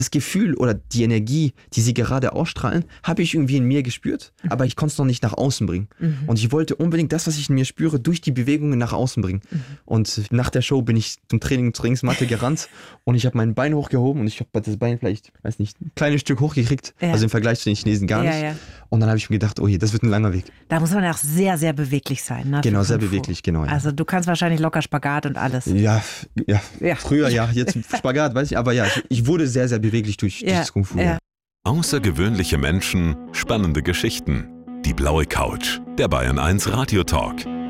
das Gefühl oder die Energie, die sie gerade ausstrahlen, habe ich irgendwie in mir gespürt, aber ich konnte es noch nicht nach außen bringen. Und ich wollte unbedingt das, was ich in mir spüre, durch die Bewegungen nach außen bringen. Und nach der Show bin ich zur Trainingsmatte gerannt und ich habe mein Bein hochgehoben und ich habe das Bein vielleicht, weiß nicht, ein kleines Stück hochgekriegt, also im Vergleich zu den Chinesen gar nicht. Ja. Und dann habe ich mir gedacht, oh je, das wird ein langer Weg. Da muss man auch sehr, sehr beweglich sein. Ne, genau, sehr beweglich, genau. Ja. Also du kannst wahrscheinlich locker Spagat und alles. Ja. Früher jetzt Spagat, weiß ich, aber ja, ich wurde sehr, sehr beweglich durch das Kung Fu. Ja. Außergewöhnliche Menschen, spannende Geschichten. Die blaue Couch, der Bayern 1 Radio Talk.